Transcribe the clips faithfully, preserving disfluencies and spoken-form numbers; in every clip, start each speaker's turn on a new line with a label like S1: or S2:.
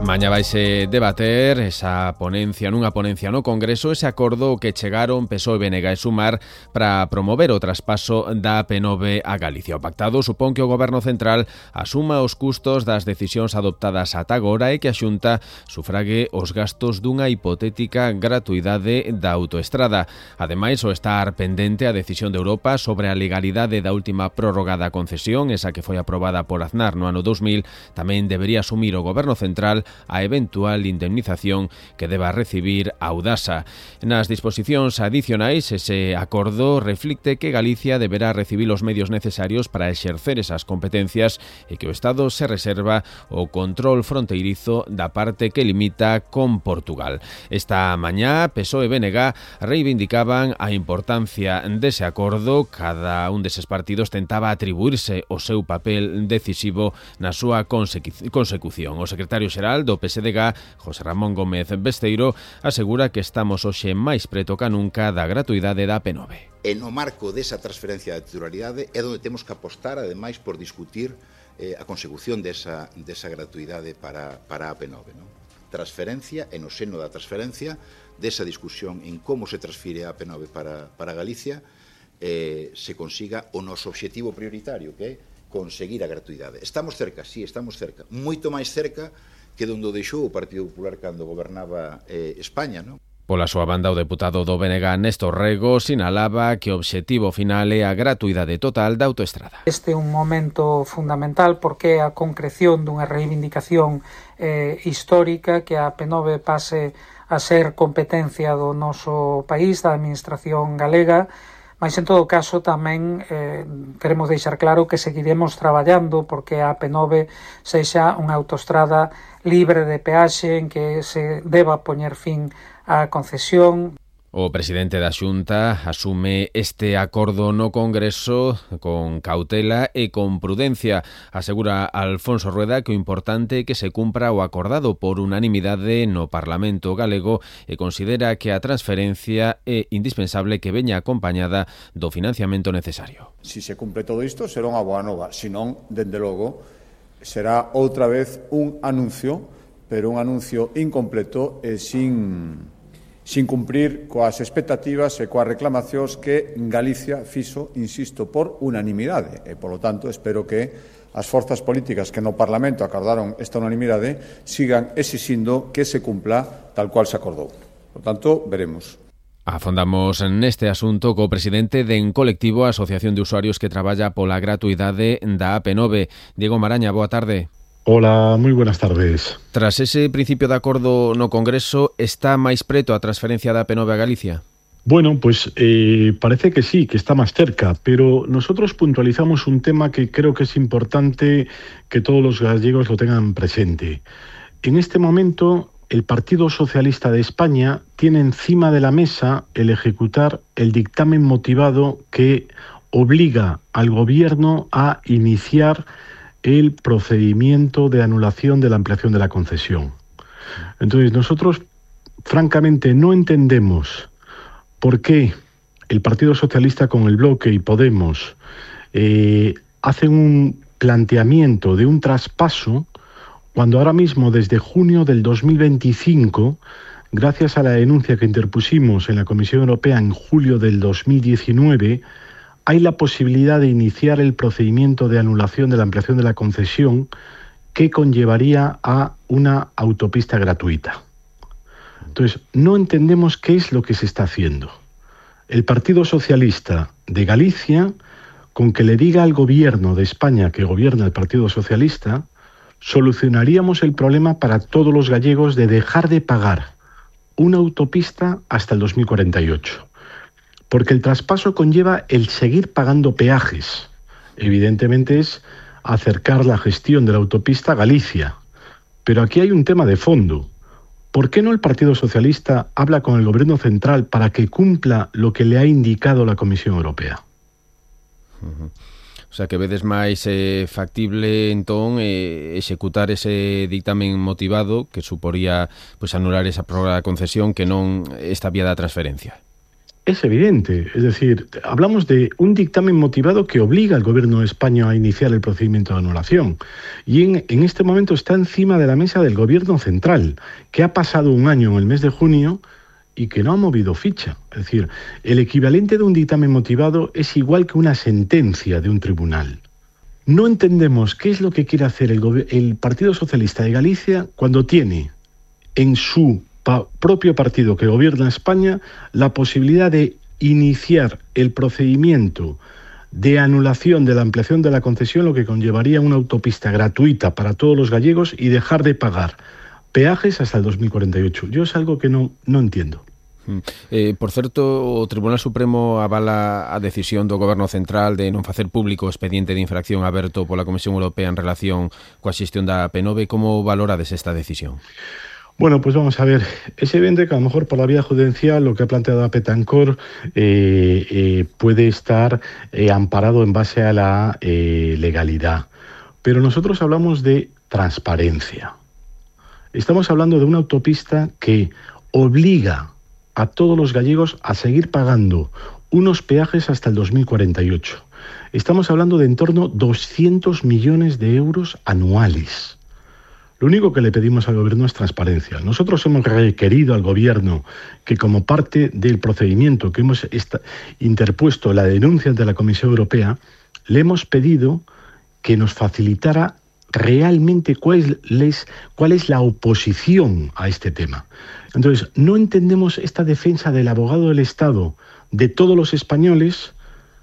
S1: Mañá vaise debater esa ponencia nunha ponencia no Congreso, ese acordo que chegaron P S O E, B N G e Sumar para promover o traspaso da A P nove a Galicia. O pactado supón que o Goberno Central asuma os custos das decisións adoptadas ata agora e que a Xunta sufrague os gastos dunha hipotética gratuidade da autoestrada. Ademais, o estar pendente a decisión de Europa sobre a legalidade da última prórroga da concesión, esa que foi aprobada por Aznar no ano dos mil, tamén debería asumir o Goberno Central a eventual indemnización que deba recibir a Audasa. Nas disposicións adicionais, ese acordo reflicte que Galicia deberá recibir os medios necesarios para exercer esas competencias e que o Estado se reserva o control fronteirizo da parte que limita con Portugal. Esta mañá, P S O E e B N G reivindicaban a importancia dese acordo. Cada un deses partidos tentaba atribuirse o seu papel decisivo na súa consecución. O secretario xeral do P S D G, José Ramón Gómez Besteiro, asegura que estamos hoxe máis preto ca nunca da gratuidade da A P nove.
S2: E no marco desa transferencia de titularidade é onde temos que apostar, ademais, por discutir eh, a consecución desa, desa gratuidade para, para a A P nove. Non? Transferencia, e no seno da transferencia, desa discusión en como se transfire a A P nove para, para Galicia, eh, se consiga o noso obxectivo prioritario, que é conseguir a gratuidade. Estamos cerca, sí, estamos cerca, moito máis cerca que donde o deixou o Partido Popular cando gobernaba eh, España, non?
S1: Pola súa banda, o deputado do B N G, Néstor Rego, sinalaba que o obxectivo final é a gratuidade total da autoestrada.
S3: Este é un momento fundamental porque é a concreción dunha reivindicación eh, histórica, que a A P nove pase a ser competencia do noso país, da administración galega. Mas, en todo caso, tamén eh, queremos deixar claro que seguiremos traballando porque a A P nove sexa unha autoestrada libre de peaxe en que se deba poñer fin á concesión.
S1: O presidente da Xunta asume este acordo no Congreso con cautela e con prudencia. Asegura Alfonso Rueda que o importante é que se cumpra o acordado por unanimidade no Parlamento galego e considera que a transferencia é indispensable que veña acompañada do financiamento necesario.
S4: Si se cumple todo isto, será unha boa nova. Si non, dende logo, será outra vez un anuncio, pero un anuncio incompleto e sin... sin cumprir coas expectativas e coas reclamacións que Galicia fixo, insisto, por unanimidade. E, polo tanto, espero que as forzas políticas que no Parlamento acordaron esta unanimidade sigan exixindo que se cumpla tal cual se acordou. Por tanto, veremos.
S1: Afondamos neste asunto co presidente de En Colectivo, a Asociación de Usuarios que traballa pola gratuidade da A P nove. Diego Maraña, boa tarde.
S5: Hola, moi buenas tardes.
S1: Tras ese principio de acordo no Congreso, está máis preto a transferencia da A P nove a Galicia?
S5: Bueno, pues eh, parece que sí, que está más cerca, pero nosotros puntualizamos un tema que creo que es importante que todos los gallegos lo tengan presente. En este momento, el Partido Socialista de España tiene encima de la mesa el ejecutar el dictamen motivado que obliga al Gobierno a iniciar el procedimiento de anulación de la ampliación de la concesión. Entonces, nosotros, francamente, no entendemos por qué el Partido Socialista con el Bloque y Podemos eh, hacen un planteamiento de un traspaso cuando ahora mismo, desde junio del dos mil veinticinco, gracias a la denuncia que interpusimos en la Comisión Europea en julio del dos mil diecinueve, hay la posibilidad de iniciar el procedimiento de anulación de la ampliación de la concesión que conllevaría a una autopista gratuita. Entonces, no entendemos qué es lo que se está haciendo. El Partido Socialista de Galicia, con que le diga al Gobierno de España que gobierna el Partido Socialista, solucionaríamos el problema para todos los gallegos de dejar de pagar una autopista hasta el dos mil cuarenta y ocho. Porque el traspaso conlleva el seguir pagando peajes. Evidentemente es acercar la gestión de la autopista a Galicia. Pero aquí hay un tema de fondo. ¿Por qué no el Partido Socialista habla con el Gobierno Central para que cumpla lo que le ha indicado la Comisión Europea?
S1: Uh-huh. O sea, que vedes máis eh, factible, entón, eh, executar ese dictamen motivado que suporía pues, anular esa prórroga da concesión que non esta vía da transferencia.
S5: es evidente. Es decir, hablamos de un dictamen motivado que obliga al Gobierno de España a iniciar el procedimiento de anulación. Y en, en este momento está encima de la mesa del Gobierno central, que ha pasado un año en el mes de junio y que no ha movido ficha. Es decir, el equivalente de un dictamen motivado es igual que una sentencia de un tribunal. No entendemos qué es lo que quiere hacer el, el Partido Socialista de Galicia cuando tiene en su pa- propio partido que gobierna España la posibilidad de iniciar el procedimiento de anulación de la ampliación de la concesión, lo que conllevaría una autopista gratuita para todos los gallegos y dejar de pagar peajes hasta el dos mil cuarenta y ocho. Yo es algo que no, no entiendo.
S1: Eh, por certo, o Tribunal Supremo avala a decisión do Goberno Central de non facer público o expediente de infracción aberto pola Comisión Europea en relación coa xestión da P nove. Como valorades esta decisión?
S5: Bueno, pues vamos a ver, es evidente que a lo mejor por la vía judicial lo que ha planteado a Petancor eh, eh, puede estar eh, amparado en base a la eh, legalidad, pero nosotros hablamos de transparencia. Estamos hablando de una autopista que obliga a todos los gallegos a seguir pagando unos peajes hasta el dos mil cuarenta y ocho. Estamos hablando de en torno a doscientos millones de euros anuales. Lo único que le pedimos al Gobierno es transparencia. Nosotros hemos requerido al Gobierno que, como parte del procedimiento que hemos interpuesto la denuncia ante la Comisión Europea, le hemos pedido que nos facilitara realmente cuál es, cuál es la oposición a este tema. Entonces, no entendemos esta defensa del abogado del Estado de todos los españoles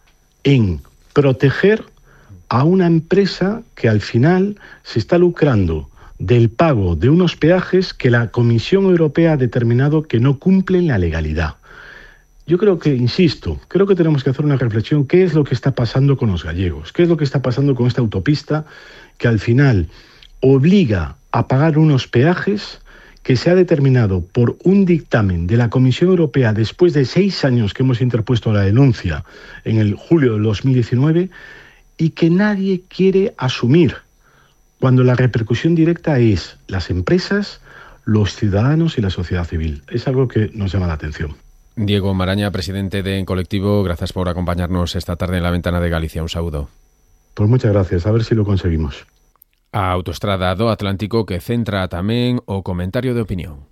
S5: en proteger a una empresa que al final se está lucrando del pago de unos peajes que la Comisión Europea ha determinado que no cumplen la legalidad. Yo creo que, insisto, creo que tenemos que hacer una reflexión. ¿Qué es lo que está pasando con los gallegos? ¿Qué es lo que está pasando con esta autopista que al final obliga a pagar unos peajes que se ha determinado por un dictamen de la Comisión Europea después de seis años que hemos interpuesto la denuncia en el julio del dos mil diecinueve y que nadie quiere asumir, cuando la repercusión directa es las empresas, los ciudadanos y la sociedad civil? Es algo que nos llama la atención.
S1: Diego Maraña, presidente de En Colectivo, gracias por acompañarnos esta tarde en La Ventana de Galicia. Un saúdo.
S5: Pues muchas gracias, a ver si lo conseguimos.
S1: A Autostrada do Atlántico, que centra tamén o comentario de opinión.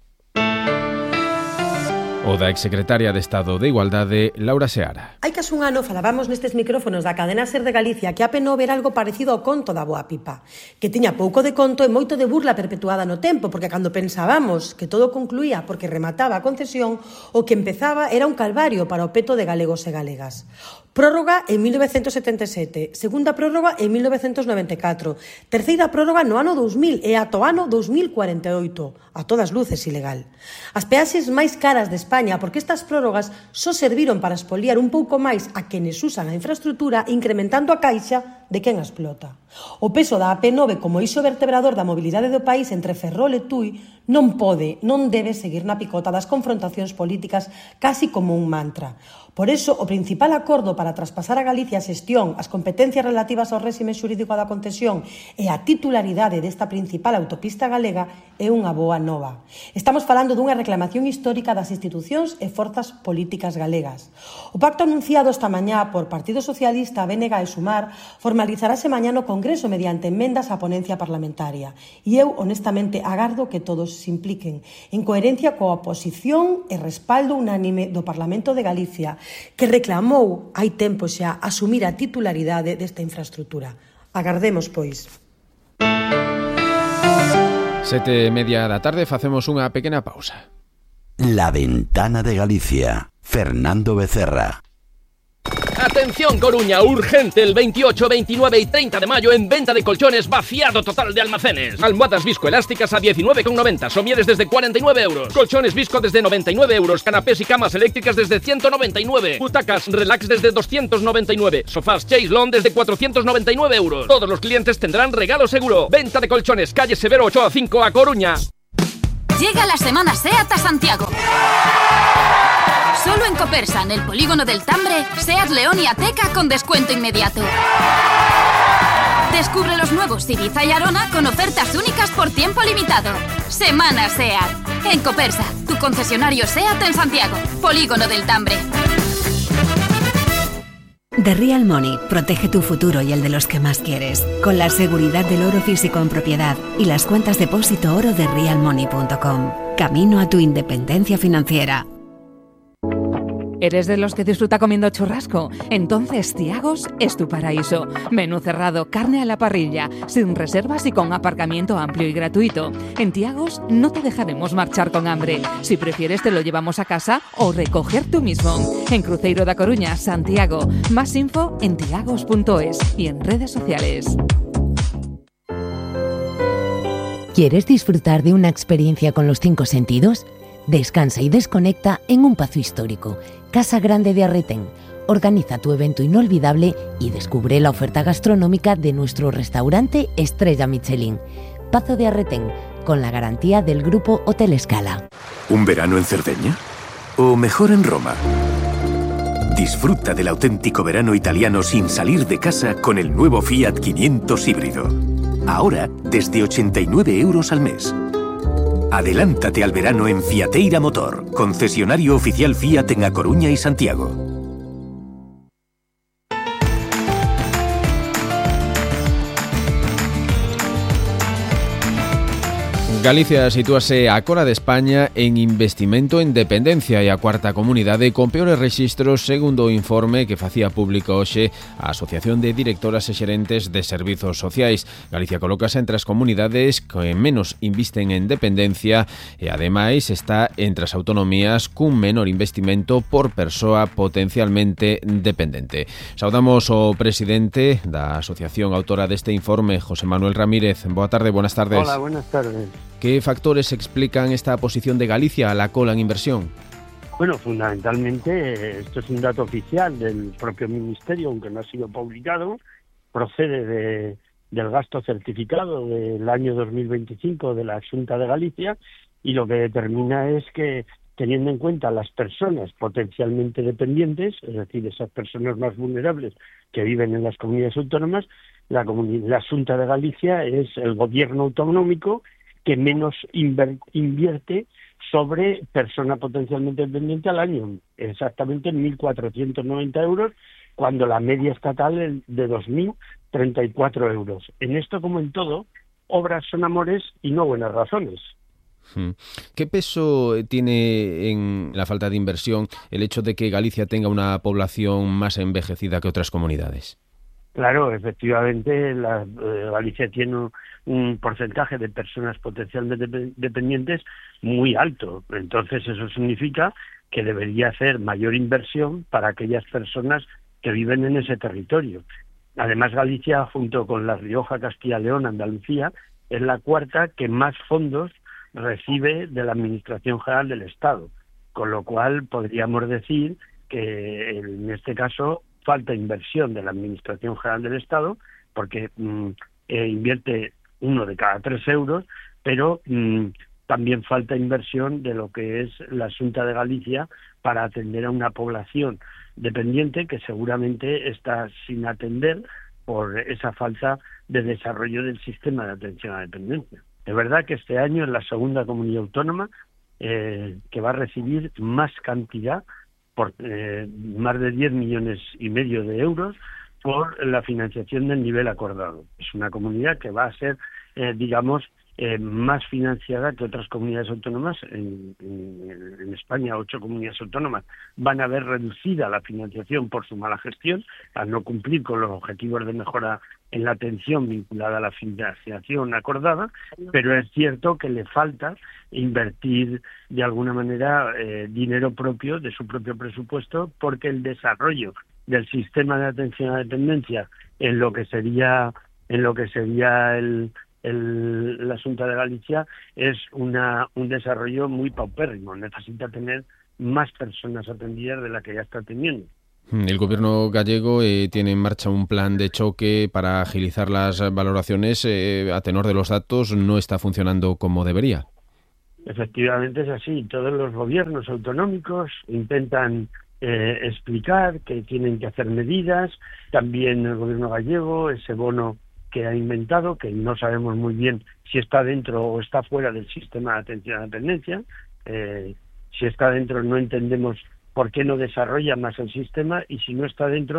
S1: O da exsecretaria de Estado de Igualdade, Laura Seara.
S6: Hai case un ano falábamos nestes micrófonos da cadena SER de Galicia que a P nove era algo parecido ao conto da boa pipa, que tiña pouco de conto e moito de burla perpetuada no tempo, porque cando pensábamos que todo concluía porque remataba a concesión, o que empezaba era un calvario para o peto de galegos e galegas. Prórroga en mil novecentos setenta e sete, segunda prórroga en mil novecentos noventa e catro, terceira prórroga no ano dous mil e ata o ano dous mil cuarenta e oito, a todas luces ilegal. As peaxes máis caras de España, porque estas prórrogas só serviron para espoliar un pouco máis a quenes usan a infraestrutura, incrementando a caixa de quen a explota. O peso da A P nove como eixo vertebrador da mobilidade do país entre Ferrol e Tui non pode, non debe seguir na picota das confrontacións políticas casi como un mantra. Por iso, o principal acordo para traspasar a Galicia a xestión, as competencias relativas ao réxime xurídico da concesión e a titularidade desta principal autopista galega é unha boa nova. Estamos falando dunha reclamación histórica das institucións e forzas políticas galegas. O pacto anunciado esta mañá por Partido Socialista, B N G e Sumar formalizarase mañá no Congreso mediante enmendas á ponencia parlamentaria. E eu, honestamente, agardo que todos se impliquen en coherencia coa oposición e respaldo unánime do Parlamento de Galicia, que reclamou hai tempo xa asumir a titularidade desta infraestrutura. Agardemos, pois.
S1: Sete e media da tarde, facemos unha pequena pausa.
S7: La Ventana de Galicia, Fernando Becerra.
S8: Atención Coruña, urgente el veintiocho, veintinueve y treinta de mayo en venta de colchones, vaciado total de almacenes. Almohadas viscoelásticas a diecinueve con noventa, somieres desde cuarenta y nueve euros, colchones visco desde noventa y nueve euros, canapés y camas eléctricas desde ciento noventa y nueve, butacas relax desde doscientos noventa y nueve, sofás Chaiselon desde cuatrocientos noventa y nueve euros. Todos los clientes tendrán regalo seguro. Venta de colchones, calle Severo Ochoa cinco a Coruña.
S9: Llega la semana SEAT a Santiago. Solo en Copersa, en el polígono del Tambre, SEAT León y Ateca con descuento inmediato. Descubre los nuevos Ibiza y Arona con ofertas únicas por tiempo limitado. Semana SEAT. En Copersa, tu concesionario SEAT en Santiago, polígono del Tambre.
S10: The Real Money protege tu futuro y el de los que más quieres, con la seguridad del oro físico en propiedad y las cuentas depósito oro de real money punto com. Camino a tu independencia financiera.
S11: ¿Eres de los que disfruta comiendo churrasco? Entonces Tiagos es tu paraíso. Menú cerrado, carne a la parrilla, sin reservas y con aparcamiento amplio y gratuito. En Tiagos no te dejaremos marchar con hambre. Si prefieres te lo llevamos a casa o recoger tú mismo. En Cruzeiro da Coruña, Santiago. Más info en tiagos punto es y en redes sociales.
S12: ¿Quieres disfrutar de una experiencia con los cinco sentidos? Descansa y desconecta en un pazo histórico. Casa Grande de Arretén. Organiza tu evento inolvidable y descubre la oferta gastronómica de nuestro restaurante Estrella Michelin. Pazo de Arretén, con la garantía del grupo Hotel Escala.
S13: ¿Un verano en Cerdeña? ¿O mejor en Roma? Disfruta del auténtico verano italiano sin salir de casa con el nuevo Fiat quinientos híbrido. Ahora, desde ochenta y nueve euros al mes. Adelántate al verano en Fiateira Motor, concesionario oficial Fiat en A Coruña y Santiago.
S1: Galicia sitúase a cola de España en investimento en dependencia e a cuarta comunidade con peores rexistros segundo o informe que facía público hoxe a Asociación de Directoras e Xerentes de Servizos Sociais. Galicia colócase entre as comunidades que menos invisten en dependencia e ademais está entre as autonomías cun menor investimento por persoa potencialmente dependente. Saudamos ao presidente da asociación autora deste informe, José Manuel Ramírez. Boa tarde, buenas tardes.
S14: Hola, buenas tardes.
S1: ¿Qué factores explican esta posición de Galicia a la cola en inversión?
S14: Bueno, fundamentalmente, esto es un dato oficial del propio Ministerio, aunque no ha sido publicado, procede de, del gasto certificado del año dos mil veinticinco de la Xunta de Galicia, y lo que determina es que, teniendo en cuenta las personas potencialmente dependientes, es decir, esas personas más vulnerables que viven en las comunidades autónomas, la, comuni- la Xunta de Galicia es el gobierno autonómico que menos inver- invierte sobre persona potencialmente dependiente al año, exactamente en mil cuatrocientos noventa euros, cuando la media estatal es de dos mil treinta y cuatro euros. En esto, como en todo, obras son amores y no buenas razones.
S1: ¿Qué peso tiene en la falta de inversión el hecho de que Galicia tenga una población más envejecida que otras comunidades?
S14: Claro, efectivamente, la, eh, Galicia tiene un, un porcentaje de personas potencialmente de, dependientes muy alto. Entonces, eso significa que debería hacer mayor inversión para aquellas personas que viven en ese territorio. Además, Galicia, junto con La Rioja, Castilla y León, Andalucía, es la cuarta que más fondos recibe de la Administración General del Estado, con lo cual podríamos decir que en este caso falta inversión de la Administración General del Estado, porque mm, eh, invierte uno de cada tres euros, pero mm, también falta inversión de lo que es la Xunta de Galicia para atender a una población dependiente que seguramente está sin atender por esa falta de desarrollo del sistema de atención a dependencia. Es verdad que este año es la segunda comunidad autónoma eh, que va a recibir más cantidad, por eh, más de diez millones y medio de euros, por la financiación del nivel acordado. Es una comunidad que va a ser, eh, digamos, eh, más financiada que otras comunidades autónomas. En, en, en España, ocho comunidades autónomas van a ver reducida la financiación por su mala gestión, al no cumplir con los objetivos de mejora en la atención vinculada a la financiación acordada, pero es cierto que le falta invertir de alguna manera eh, dinero propio de su propio presupuesto, porque el desarrollo del sistema de atención a dependencia en lo que sería en lo que sería el, el la Xunta de Galicia es una un desarrollo muy paupérrimo. Necesita tener más personas atendidas de la que ya está teniendo.
S1: El gobierno gallego eh, tiene en marcha un plan de choque para agilizar las valoraciones. Eh, a tenor de los datos, no está funcionando como debería.
S14: Efectivamente es así. Todos los gobiernos autonómicos intentan eh, explicar que tienen que hacer medidas. También el gobierno gallego, ese bono que ha inventado, que no sabemos muy bien si está dentro o está fuera del sistema de atención a la dependencia. Eh, si está dentro no entendemos por qué no desarrolla más el sistema, y si no está dentro,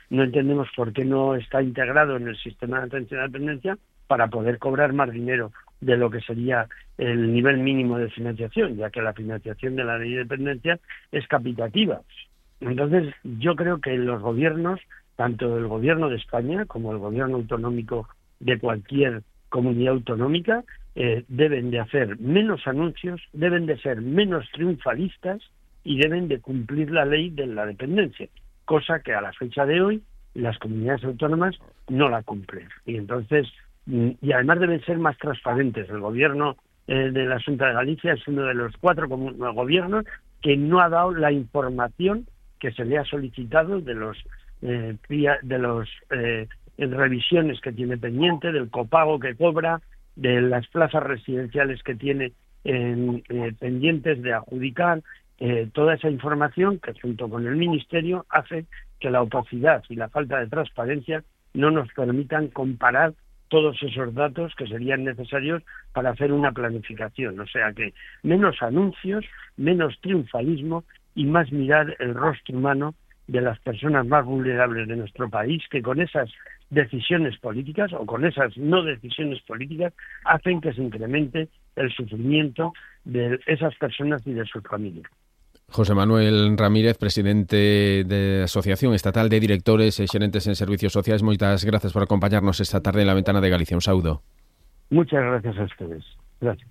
S14: no entendemos por qué no está integrado en el sistema de atención a la dependencia para poder cobrar más dinero de lo que sería el nivel mínimo de financiación, ya que la financiación de la ley de dependencia es capitativa. Entonces, yo creo que los gobiernos, tanto el gobierno de España como el gobierno autonómico de cualquier comunidad autonómica, eh, deben de hacer menos anuncios, deben de ser menos triunfalistas y deben de cumplir la ley de la dependencia, cosa que a la fecha de hoy las comunidades autónomas no la cumplen. Y entonces, y además deben ser más transparentes. El gobierno eh, de la Xunta de Galicia es uno de los cuatro gobiernos que no ha dado la información que se le ha solicitado de los eh, de los eh, revisiones que tiene pendiente, del copago que cobra, de las plazas residenciales que tiene eh, eh, pendientes de adjudicar. Eh, toda esa información que junto con el Ministerio hace que la opacidad y la falta de transparencia no nos permitan comparar todos esos datos que serían necesarios para hacer una planificación. O sea que menos anuncios, menos triunfalismo y más mirar el rostro humano de las personas más vulnerables de nuestro país, que con esas decisiones políticas o con esas no decisiones políticas hacen que se incremente el sufrimiento de esas personas y de sus familias.
S1: José Manuel Ramírez, presidente de la Asociación Estatal de Directores e Xerentes en Servicios Sociales, moitas gracias por acompañarnos esta tarde en La Ventana de Galicia. Un saúdo.
S14: Muchas gracias a ustedes. Gracias.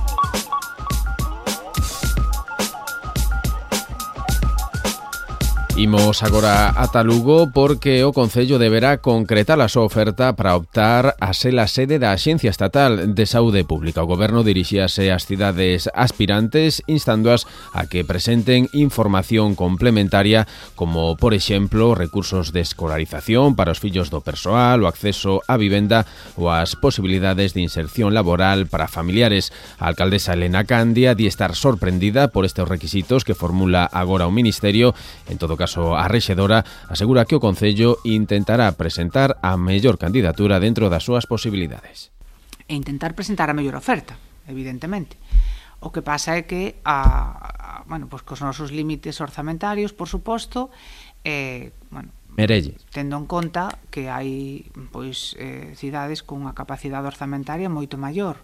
S1: Imos agora ata Lugo porque o Concello deberá concretar a súa oferta para optar a ser a sede da Axencia Estatal de Saúde Pública. O Goberno dirixíase ás cidades aspirantes instando-as a que presenten información complementaria como, por exemplo, recursos de escolarización para os fillos do persoal, o acceso á vivenda ou as posibilidades de inserción laboral para familiares. A alcaldesa Elena Candia di estar sorprendida por estes requisitos que formula agora o Ministerio. En todo caso, a rexedora asegura que o Concello intentará presentar a mellor candidatura dentro das súas posibilidades.
S15: E intentar presentar a mellor oferta, evidentemente. O que pasa é que, a, a, bueno, pues cos nosos límites orzamentarios, por suposto, eh, bueno,
S1: Merelle.
S15: Tendo en conta que hai pois eh, cidades con unha capacidade orzamentaria moito maior.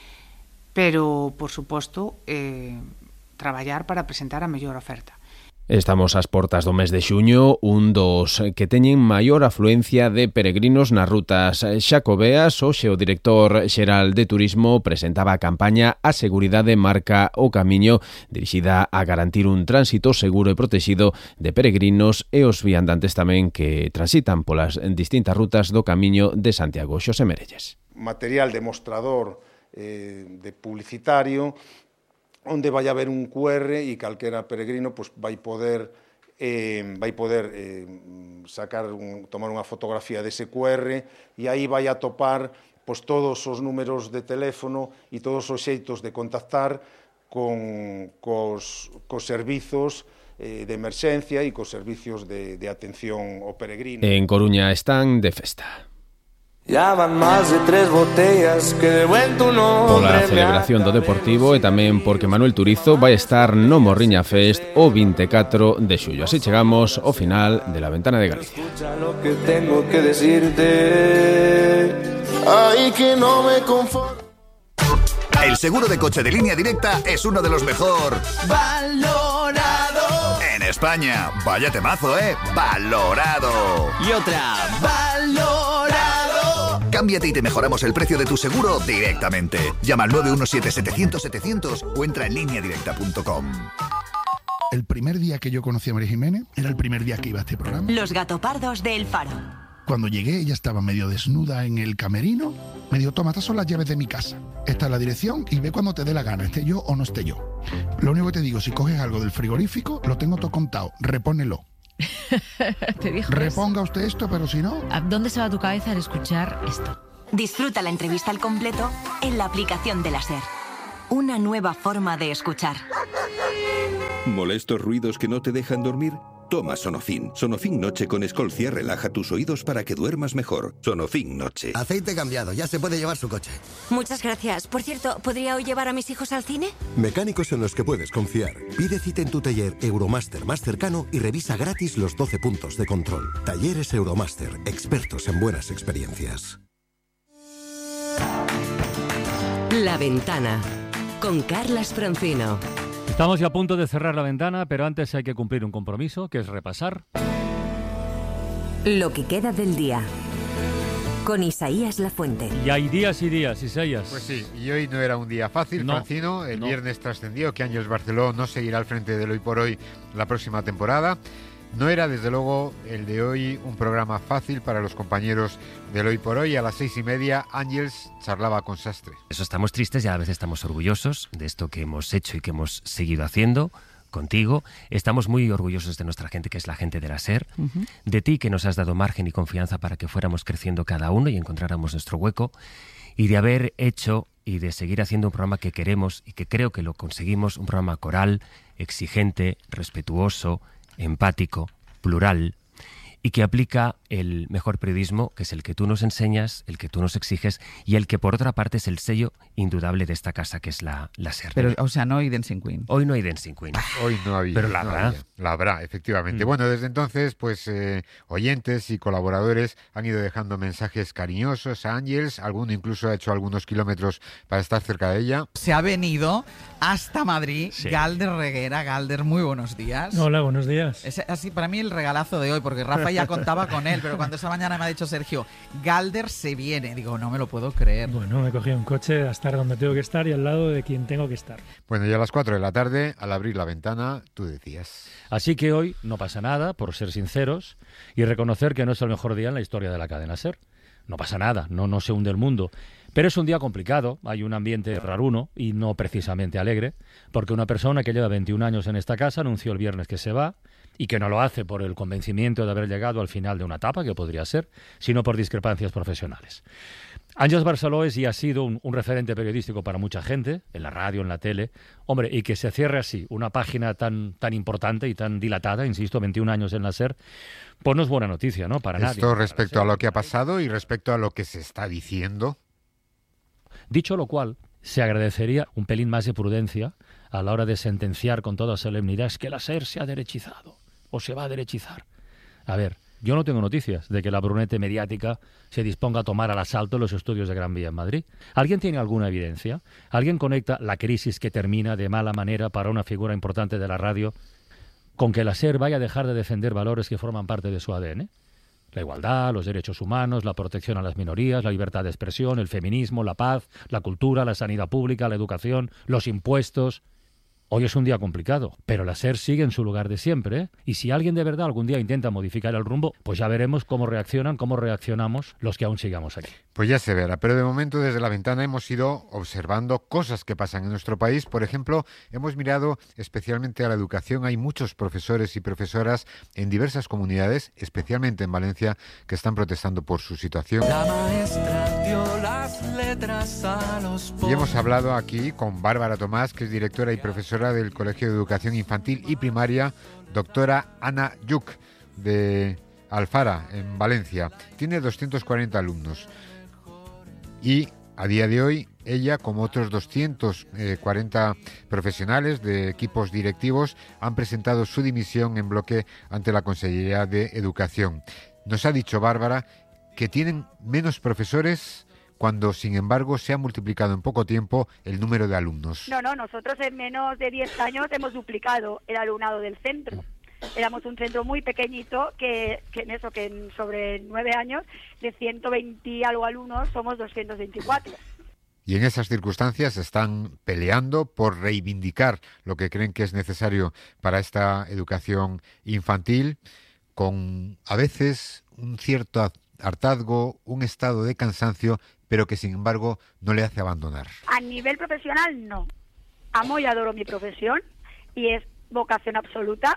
S15: Pero, por suposto, eh, traballar para presentar a mellor oferta.
S1: Estamos ás portas do mes de xuño, un dos que teñen maior afluencia de peregrinos nas rutas xacobeas. Hoxe o director xeral de Turismo presentaba a campaña A Seguridade Marca o Camiño, dirixida a garantir un tránsito seguro e protegido de peregrinos e os viandantes tamén que transitan polas distintas rutas do Camiño de Santiago. Xosé Merelles.
S16: Material demostrador eh, de publicitario, onde vai haber un cu erre e calquera peregrino pues, vai poder eh, vai poder eh, sacar un, tomar unha fotografía dese cu erre e aí vai atopar pues, todos os números de teléfono e todos os xeitos de contactar con cos, cos servizos eh, de emerxencia e cos servicios de, de atención ao peregrino.
S1: En Coruña están de festa.
S17: Ya van más de tres botellas que de buen tu nombre.
S1: Pola celebración do Deportivo e tamén porque Manuel Turizo vai estar no Morriña Fest o vinte e catro de xullo. Así chegamos ao final de La Ventana de Galicia.
S17: Escucha lo que tengo que decirte. Ay, que no me conformo.
S18: El seguro de coche de Línea Directa es uno de los mejor
S17: valorado
S18: en España. Vaya temazo, ¿eh? Valorado.
S17: Y otra, valorado.
S18: Cámbiate y te mejoramos el precio de tu seguro directamente. Llama al nueve uno siete, setecientos, setecientos o entra en línea directa punto com.
S19: El primer día que yo conocí a María Jiménez era el primer día que iba a este programa.
S20: Los gatopardos de El Faro.
S19: Cuando llegué, ella estaba medio desnuda en el camerino. Me dijo, toma, estas son las llaves de mi casa. Esta es la dirección y ve cuando te dé la gana, esté yo o no esté yo. Lo único que te digo, si coges algo del frigorífico, lo tengo todo contado, repónelo.
S21: Te dijo
S19: Reponga usted esto, pero si no...
S21: ¿A dónde se va tu cabeza al escuchar esto?
S20: Disfruta la entrevista al completo en la aplicación de la SER. Una nueva forma de escuchar.
S22: ¿Molestos ruidos que no te dejan dormir?
S2: Toma Sonofin. Sonofin Noche con Escolcia relaja tus oídos para que duermas mejor. Sonofin Noche.
S22: Aceite cambiado, ya se puede llevar su coche.
S23: Muchas gracias. Por cierto, ¿podría hoy llevar a mis hijos al cine?
S2: Mecánicos en los que puedes confiar. Pide cita en tu taller Euromaster más cercano y revisa gratis los doce puntos de control. Talleres Euromaster, expertos en buenas experiencias.
S24: La Ventana, con Carlas Francino.
S25: Estamos ya a punto de cerrar La Ventana, pero antes hay que cumplir un compromiso, que es repasar
S24: lo que queda del día, con Isaías Lafuente.
S25: Y hay días y días, Isaías.
S26: Pues sí, y hoy no era un día fácil, no, Francino. El no. viernes trascendió que Ángeles Barceló no seguirá al frente del Hoy por Hoy la próxima temporada. No era, desde luego, el de hoy un programa fácil para los compañeros del Hoy por Hoy. A las seis y media, Ángeles charlaba con Sastre.
S27: Eso, estamos tristes y a la vez estamos orgullosos de esto que hemos hecho y que hemos seguido haciendo contigo. Estamos muy orgullosos de nuestra gente, que es la gente de la SER, uh-huh. de ti, que nos has dado margen y confianza para que fuéramos creciendo cada uno y encontráramos nuestro hueco, y de haber hecho y de seguir haciendo un programa que queremos y que creo que lo conseguimos, un programa coral, exigente, respetuoso, empático, plural, y que aplica el mejor periodismo, que es el que tú nos enseñas, el que tú nos exiges, y el que por otra parte es el sello indudable de esta casa, que es la, la SER.
S28: Pero, o sea, no hay Dancing Queen.
S27: Hoy no hay Dancing Queen.
S26: Hoy no había.
S27: Pero la
S26: no
S27: habrá.
S26: Había. La habrá, efectivamente.
S27: Mm.
S26: Bueno, desde entonces, pues, eh, oyentes y colaboradores han ido dejando mensajes cariñosos a Ángeles. Alguno incluso ha hecho algunos kilómetros para estar cerca de ella.
S28: Se ha venido hasta Madrid, sí. Galder Reguera. Galder, muy buenos días.
S29: Hola, buenos días.
S28: Es así, para mí el regalazo de hoy, porque Rafa ya contaba con él, pero cuando esta mañana me ha dicho Sergio, Galder se viene, digo, no me lo puedo creer.
S29: Bueno, me he cogido un coche a estar donde tengo que estar y al lado de quien tengo que estar.
S26: Bueno, ya a las cuatro de la tarde, al abrir la ventana, tú decías.
S25: Así que hoy no pasa nada, por ser sinceros, y reconocer que no es el mejor día en la historia de la cadena SER. No pasa nada, no, no se hunde el mundo. Pero es un día complicado, hay un ambiente raruno y no precisamente alegre, porque una persona que lleva veintiún años en esta casa anunció el viernes que se va, y que no lo hace por el convencimiento de haber llegado al final de una etapa, que podría ser, sino por discrepancias profesionales. Ángeles Barceló es y ha sido un, un referente periodístico para mucha gente, en la radio, en la tele. Hombre, y que se cierre así una página tan, tan importante y tan dilatada, insisto, veintiún años en la SER, pues no es buena noticia, ¿no? Para nadie.
S26: Esto respecto a lo que ha pasado y respecto a lo que se está diciendo.
S25: Dicho lo cual, se agradecería un pelín más de prudencia a la hora de sentenciar con toda solemnidad es que la SER se ha derechizado o se va a derechizar. A ver, yo no tengo noticias de que la brunete mediática se disponga a tomar al asalto los estudios de Gran Vía en Madrid. ¿Alguien tiene alguna evidencia? ¿Alguien conecta la crisis que termina de mala manera para una figura importante de la radio con que la SER vaya a dejar de defender valores que forman parte de su A D N? La igualdad, los derechos humanos, la protección a las minorías, la libertad de expresión, el feminismo, la paz, la cultura, la sanidad pública, la educación, los impuestos. Hoy es un día complicado, pero la SER sigue en su lugar de siempre, ¿eh? Y si alguien de verdad algún día intenta modificar el rumbo, pues ya veremos cómo reaccionan, cómo reaccionamos los que aún sigamos aquí.
S26: Pues ya se verá, pero de momento desde la ventana hemos ido observando cosas que pasan en nuestro país. Por ejemplo, hemos mirado especialmente a la educación. Hay muchos profesores y profesoras en diversas comunidades, especialmente en Valencia, que están protestando por su situación.
S30: La maestra dio las letras a los
S26: y hemos hablado aquí con Bárbara Tomás, que es directora y profesora del Colegio de Educación Infantil y Primaria, doctora Ana Yuc, de Alfara, en Valencia. Tiene doscientos cuarenta alumnos y a día de hoy ella, como otros doscientos cuarenta profesionales de equipos directivos, han presentado su dimisión en bloque ante la Consellería de Educación. Nos ha dicho Bárbara que tienen menos profesores cuando, sin embargo, se ha multiplicado en poco tiempo el número de alumnos.
S31: No, no, nosotros en menos de diez años hemos duplicado el alumnado del centro. Éramos un centro muy pequeñito que, que en eso, que en sobre nueve años, de ciento veinte algo alumnos, somos doscientos veinticuatro.
S26: Y en esas circunstancias están peleando por reivindicar lo que creen que es necesario para esta educación infantil, con a veces un cierto hartazgo, un estado de cansancio, pero que sin embargo no le hace abandonar.
S31: A nivel profesional no. Amo y adoro mi profesión y es vocación absoluta.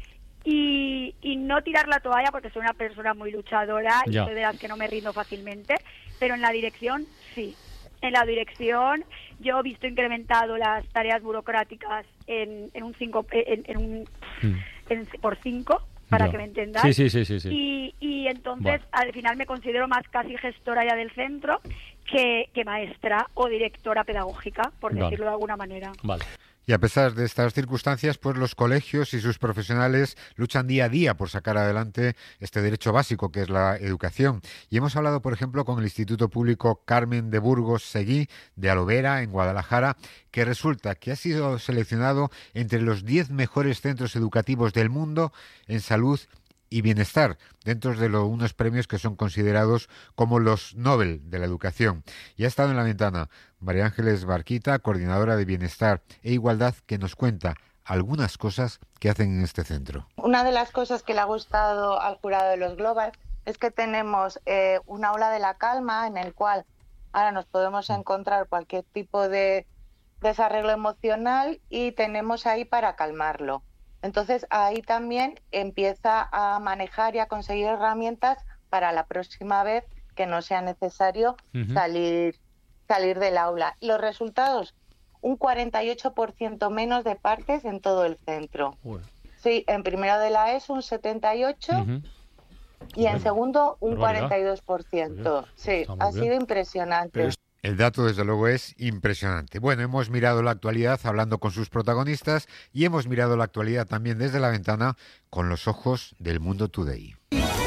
S31: Y, y no tirar la toalla porque soy una persona muy luchadora y
S25: ya.
S31: soy de las que no me rindo fácilmente, pero en la dirección sí. En la dirección yo he visto incrementado las tareas burocráticas en, en un cinco en, en un mm. en, por cinco. para
S25: ya.
S31: que me entendáis.
S25: Sí, sí, sí, sí, sí.
S31: Y, y entonces,
S25: Bueno.
S31: al final me considero más casi gestora ya del centro que, que maestra o directora pedagógica, por
S26: Vale.
S31: decirlo de alguna manera.
S25: Vale.
S26: Y a pesar de estas circunstancias, pues los colegios y sus profesionales luchan día a día por sacar adelante este derecho básico que es la educación. Y hemos hablado, por ejemplo, con el Instituto Público Carmen de Burgos Seguí de Alovera, en Guadalajara, que resulta que ha sido seleccionado entre los diez mejores centros educativos del mundo en salud y bienestar, dentro de lo, unos premios que son considerados como los Nobel de la educación. Y ha estado en la ventana María Ángeles Barquita, coordinadora de Bienestar e Igualdad, que nos cuenta algunas cosas que hacen en este centro.
S3: Una de las cosas que le ha gustado al jurado de los Global es que tenemos eh, un aula de la calma en el cual ahora nos podemos encontrar cualquier tipo de desarreglo emocional y tenemos ahí para calmarlo. Entonces ahí también empieza a manejar y a conseguir herramientas para la próxima vez que no sea necesario
S4: Ujú.
S3: salir, salir del aula. Los resultados, un cuarenta y ocho por ciento menos de partes en todo el centro.
S25: Uy.
S3: Sí, en primero de la ESO un setenta y ocho por ciento
S25: Ujú.
S3: y en segundo un
S26: barbaridad.
S3: cuarenta y dos por ciento. Sí,
S26: Está muy
S3: ha
S26: bien.
S3: sido impresionante.
S26: El dato, desde luego, es impresionante. Bueno, hemos mirado la actualidad hablando con sus protagonistas y hemos mirado la actualidad también desde la ventana con los ojos del Mundo Today.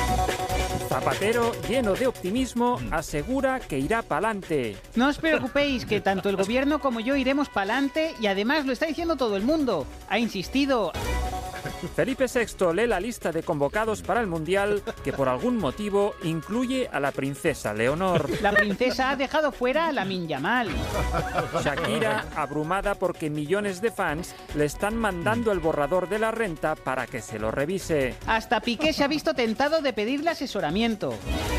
S5: Zapatero, lleno de optimismo, asegura que irá pa'lante.
S6: No os preocupéis, que tanto el gobierno como yo iremos pa'lante y además lo está diciendo todo el mundo. Ha insistido.
S5: Felipe sexto lee la lista de convocados para el Mundial que por algún motivo incluye a la princesa Leonor.
S6: La princesa ha dejado fuera a Lamine Yamal.
S5: Shakira, abrumada porque millones de fans le están mandando el borrador de la renta para que se lo revise.
S6: Hasta Piqué se ha visto tentado de pedirle asesoramiento.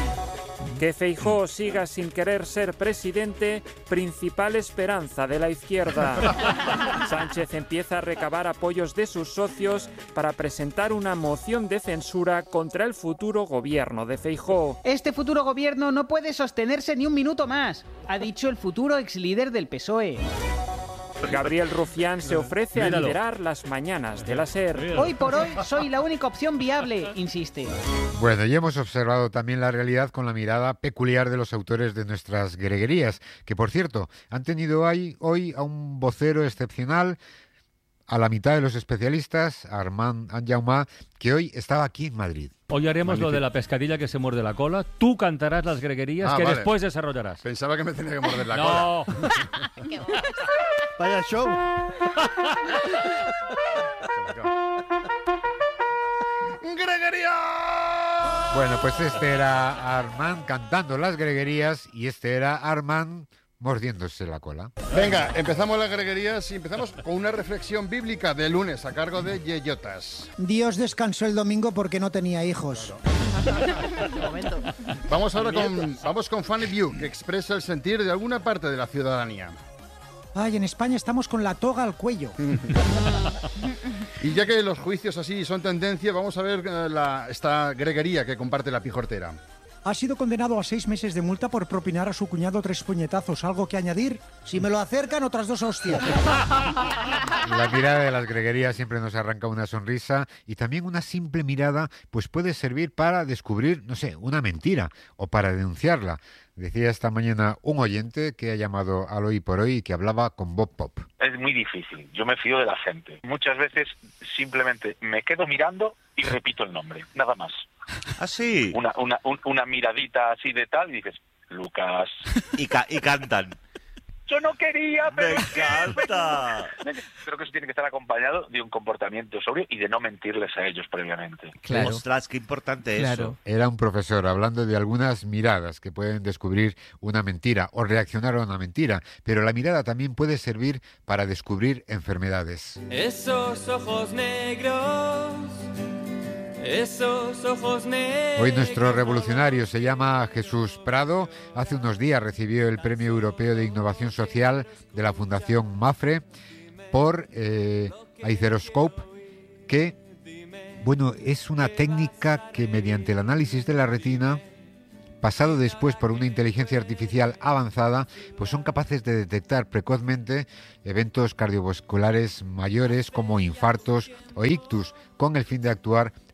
S5: Que Feijóo siga sin querer ser presidente, principal esperanza de la izquierda. Sánchez empieza a recabar apoyos de sus socios para presentar una moción de censura contra el futuro gobierno de Feijóo.
S6: Este futuro gobierno no puede sostenerse ni un minuto más, ha dicho el futuro ex líder del P S O E.
S5: Gabriel Rufián se ofrece
S6: Míralo.
S5: a liderar las mañanas de la SER.
S6: Hoy por hoy soy la única opción viable, insiste.
S26: Bueno, y hemos observado también la realidad con la mirada peculiar de los autores de nuestras greguerías, que por cierto, han tenido hoy, hoy a un vocero excepcional, a la mitad de los especialistas, Armand Anjaumá, que hoy estaba aquí en Madrid.
S25: Hoy haremos
S26: Magnífico.
S25: lo de la pescadilla que se muerde la cola. Tú cantarás las greguerías
S7: Ah,
S25: que
S7: vale.
S25: después desarrollarás.
S7: Pensaba que me tenía que morder la
S25: No.
S7: cola. Vaya show. ¡Greguería!
S26: Bueno, pues este era Armand cantando las greguerías y este era Armand mordiéndose la cola.
S7: Venga, empezamos las greguerías y empezamos con una reflexión bíblica de lunes a cargo de Yeyotas.
S8: Dios descansó el domingo porque no tenía hijos.
S7: Vamos ahora con, vamos con Funny View, que expresa el sentir de alguna parte de la ciudadanía.
S8: Ay, en España estamos con la toga al cuello.
S7: Y ya que los juicios así son tendencia, vamos a ver eh, la, esta greguería que comparte la pijortera.
S8: Ha sido condenado a seis meses de multa por propinar a su cuñado tres puñetazos. ¿Algo que añadir? Si me lo acercan, otras dos hostias.
S26: La mirada de las greguerías siempre nos arranca una sonrisa y también una simple mirada pues puede servir para descubrir, no sé, una mentira o para denunciarla. Decía esta mañana un oyente que ha llamado al Hoy por Hoy y que hablaba con Bob Pop.
S9: Es muy difícil, yo me fío de la gente. Muchas veces simplemente me quedo mirando y repito el nombre, nada más.
S10: ¿Ah, sí?
S9: Una, una, un- una miradita así de tal y dices, Lucas.
S10: Y, ca- y cantan.
S9: Yo no quería, pero...
S10: ¡Me
S9: es que-
S10: encanta!
S9: Creo que eso tiene que estar acompañado de un comportamiento sobrio y de no mentirles a ellos previamente.
S10: Ostras, qué importante eso.
S26: Era un profesor hablando de algunas miradas que pueden descubrir una mentira o reaccionar a una mentira, pero la mirada también puede servir para descubrir enfermedades.
S30: Esos ojos negros, esos ojos negros.
S26: Hoy nuestro revolucionario se llama Jesús Prado. Hace unos días recibió el Premio Europeo de Innovación Social de la Fundación MAFRE por eh, Aizeroscope, que, bueno, es una técnica que mediante el análisis de la retina, pasado después por una inteligencia artificial avanzada, pues son capaces de detectar precozmente eventos cardiovasculares mayores como infartos o ictus, con el fin de actuar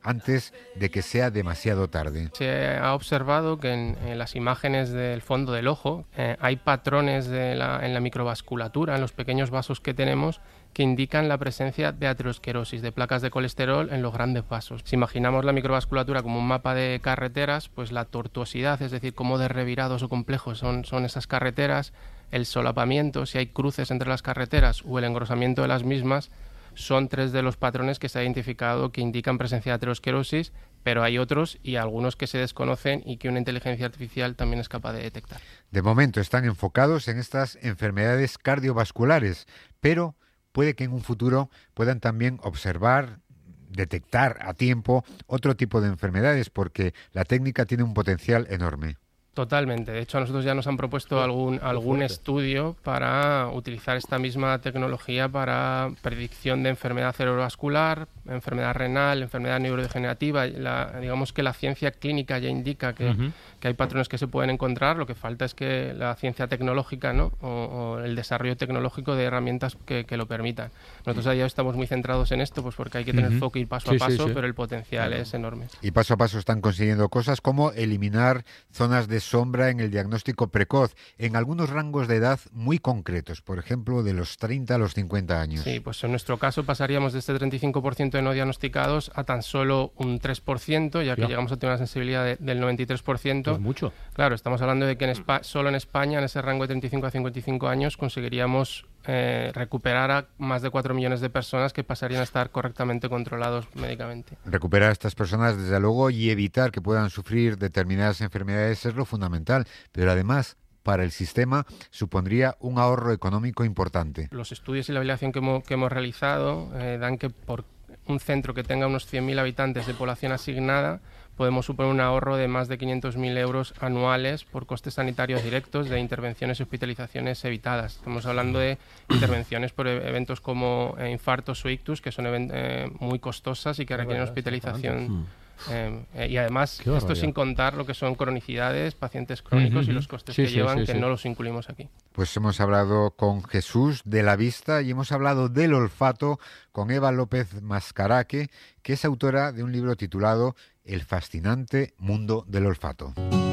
S26: antes de que sea demasiado tarde.
S1: Se ha observado que en, en las imágenes del fondo del ojo eh, hay patrones de la, en la microvasculatura, en los pequeños vasos que tenemos, que indican la presencia de aterosclerosis, de placas de colesterol en los grandes vasos. Si imaginamos la microvasculatura como un mapa de carreteras, pues la tortuosidad, es decir, cómo de revirados o complejos son, son esas carreteras, el solapamiento, si hay cruces entre las carreteras o el engrosamiento de las mismas, son tres de los patrones que se ha identificado que indican presencia de aterosclerosis, pero hay otros y algunos que se desconocen y que una inteligencia artificial también es capaz de detectar.
S26: De momento están enfocados en estas enfermedades cardiovasculares, pero puede que en un futuro puedan también observar, detectar a tiempo otro tipo de enfermedades, porque la técnica tiene un potencial enorme.
S1: Totalmente. De hecho, a nosotros ya nos han propuesto algún, algún estudio para utilizar esta misma tecnología para predicción de enfermedad cerebrovascular, enfermedad renal, enfermedad neurodegenerativa. La, digamos que la ciencia clínica ya indica que, uh-huh. que hay patrones que se pueden encontrar. Lo que falta es que la ciencia tecnológica, ¿no? o, o el desarrollo tecnológico de herramientas que, que lo permitan. Nosotros ya estamos muy centrados en esto, pues porque hay que tener uh-huh. foco y paso sí, a paso, sí, sí. pero el potencial claro. es enorme.
S26: Y paso a paso están consiguiendo cosas como eliminar zonas de sombra en el diagnóstico precoz en algunos rangos de edad muy concretos, por ejemplo, de los treinta a los cincuenta años.
S1: Sí, pues en nuestro caso pasaríamos de este treinta y cinco por ciento de no diagnosticados a tan solo un tres por ciento, ya que ya. llegamos a tener una sensibilidad de, del noventa y tres por ciento.
S25: Es mucho.
S1: Claro, estamos hablando de que en Espa- solo en España, en ese rango de treinta y cinco a cincuenta y cinco años, conseguiríamos eh, recuperar a más de cuatro millones de personas que pasarían a estar correctamente controlados médicamente.
S26: Recuperar a estas personas, desde luego, y evitar que puedan sufrir determinadas enfermedades es lo fundamental, pero además, para el sistema supondría un ahorro económico importante.
S1: Los estudios y la evaluación que hemos, que hemos realizado eh, dan que por un centro que tenga unos cien mil habitantes de población asignada podemos suponer un ahorro de más de quinientos mil euros anuales por costes sanitarios directos de intervenciones y hospitalizaciones evitadas. Estamos hablando de intervenciones por eventos como eh, infartos o ictus, que son eh, muy costosas y que requieren hospitalización. Eh, eh, y además, esto sin contar lo que son cronicidades, pacientes crónicos uh-huh. y los costes sí, que sí, llevan, sí, que sí. no los incluimos aquí.
S26: Pues hemos hablado con Jesús de la vista y hemos hablado del olfato con Eva López Mascaraque, que es autora de un libro titulado El fascinante mundo del olfato.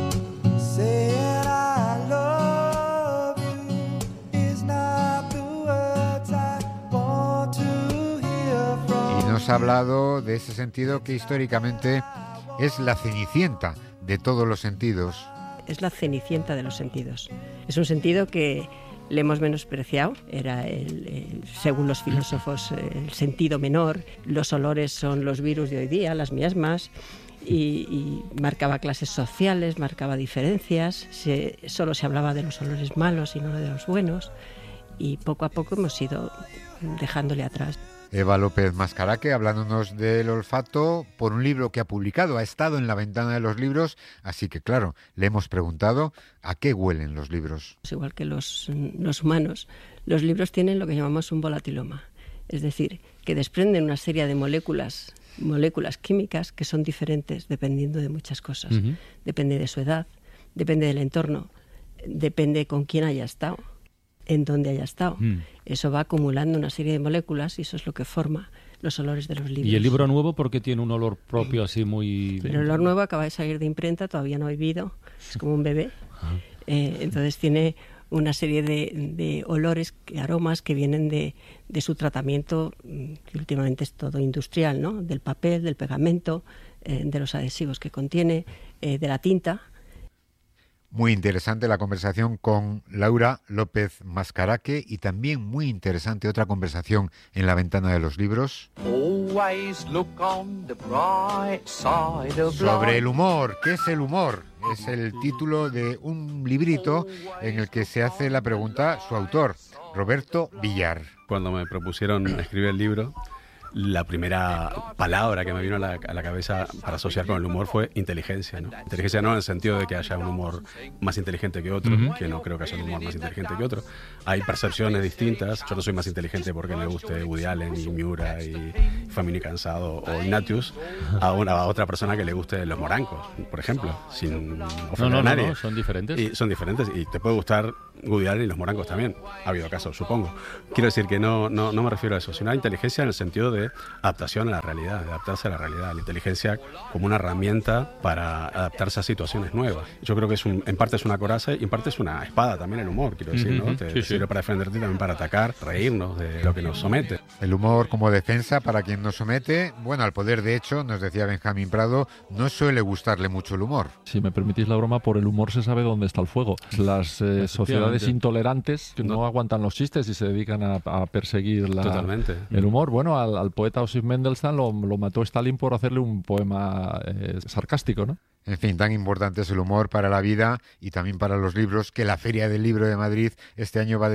S26: Nos ha hablado de ese sentido que históricamente es la cenicienta de todos los sentidos.
S4: Es la cenicienta de los sentidos. Es un sentido que le hemos menospreciado. Era, el, el, según los filósofos, el sentido menor. Los olores son los virus de hoy día, las miasmas. Y, y marcaba clases sociales, marcaba diferencias. Se, solo se hablaba de los olores malos y no de los buenos. Y poco a poco hemos ido dejándole atrás.
S26: Eva López Mascaraque, hablándonos del olfato por un libro que ha publicado, ha estado en la ventana de los libros, así que claro, le hemos preguntado a qué huelen los libros.
S4: Es igual que los, los humanos, los libros tienen lo que llamamos un volatiloma, es decir, que desprenden una serie de moléculas, moléculas químicas que son diferentes dependiendo de muchas cosas. Uh-huh. Depende de su edad, depende del entorno, depende con quién haya estado, en dónde haya estado. Mm. Eso va acumulando una serie de moléculas y eso es lo que forma los olores de los libros.
S25: ¿Y el libro nuevo por qué tiene un olor propio así muy...?
S4: El olor nuevo acaba de salir de imprenta, todavía no ha vivido, es como un bebé. Eh, entonces tiene una serie de, de olores, aromas que vienen de, de su tratamiento, que últimamente es todo industrial, ¿no? Del papel, del pegamento, eh, de los adhesivos que contiene, eh, de la tinta.
S26: Muy interesante la conversación con Laura López Mascaraque y también muy interesante otra conversación en la ventana de los libros sobre el humor. ¿Qué es el humor? Es el título de un librito en el que se hace la pregunta su autor, Roberto Villar.
S11: Cuando me propusieron escribir el libro, la primera palabra que me vino a la, a la cabeza para asociar con el humor fue inteligencia, ¿no? Inteligencia no en el sentido de que haya un humor más inteligente que otro, uh-huh. que no creo que haya un humor más inteligente que otro. Hay percepciones distintas. Yo no soy más inteligente porque me guste Woody Allen y Miura y Famino y Cansado o Ignatius a, una, a otra persona que le guste Los Morancos, por ejemplo, sin ofender
S25: no, no,
S11: a nadie.
S25: No, no, son diferentes.
S11: Y son diferentes y te puede gustar Woody Allen y Los Morancos también. Ha habido casos, supongo. Quiero decir que no, no, no me refiero a eso, sino a inteligencia en el sentido de de adaptación a la realidad, de adaptarse a la realidad, la inteligencia como una herramienta para adaptarse a situaciones nuevas. Yo creo que es un, en parte es una coraza y en parte es una espada también el humor, quiero decir, ¿no? Te,
S26: Sí,
S11: te
S26: sí.
S11: sirve para defenderte y también para atacar, reírnos de lo que nos somete.
S26: El humor como defensa para quien nos somete, bueno, al poder de hecho, nos decía Benjamín Prado, no suele gustarle mucho el humor.
S12: Si me permitís la broma, por el humor se sabe dónde está el fuego. Las eh, sociedades intolerantes no. no aguantan los chistes y se dedican a, a perseguir la,
S11: Totalmente.
S12: el humor. Bueno, al, al poeta Osip Mandelstam lo, lo mató Stalin por hacerle un poema eh, sarcástico, ¿no?
S26: En fin, tan importante es el humor para la vida y también para los libros que la Feria del Libro de Madrid este año va a